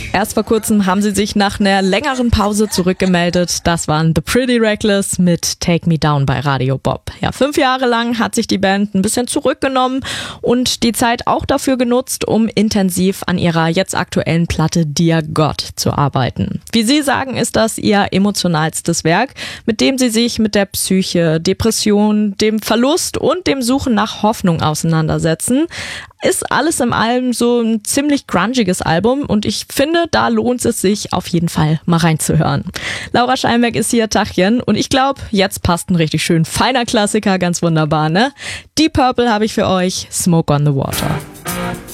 Erst vor kurzem haben sie sich nach einer längeren Pause zurückgemeldet. Das waren The Pretty Reckless mit Take Me Down bei Radio Bob. Ja, 5 Jahre lang hat sich die Band ein bisschen zurückgenommen und die Zeit auch dafür genutzt, um intensiv an ihrer jetzt aktuellen Platte Dear God zu arbeiten. Wie sie sagen, ist das ihr emotionalstes Werk, mit dem sie sich mit der Psyche, Depression, dem Verlust und dem Suchen nach Hoffnung auseinandersetzen. Ist alles in allem so ein ziemlich grungiges Album und ich finde, da lohnt es sich auf jeden Fall mal reinzuhören. Laura Steinberg ist hier, Tachchen, und ich glaube, jetzt passt ein richtig schön feiner Klassiker ganz wunderbar, ne? Deep Purple habe ich für euch, Smoke on the Water.